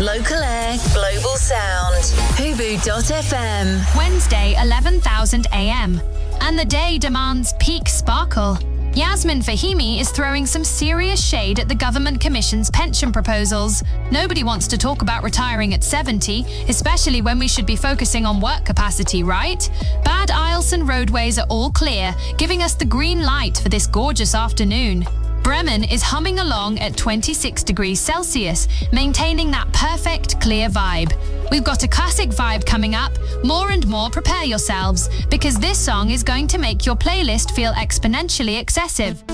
Local air, global sound. Hubu.fm. Wednesday, 11,000 AM. And the day demands peak sparkle. Yasmin Fahimi is throwing some serious shade at the Government Commission's pension proposals. Nobody wants to talk about retiring at 70, especially when we should be focusing on work capacity, right? Bad Isleson roadways are all clear, giving us the green light for this gorgeous afternoon. Bremen is humming along at 26 degrees Celsius, maintaining that perfect clear vibe. We've got a classic vibe coming up. More and more, prepare yourselves, because this song is going to make your playlist feel exponentially excessive.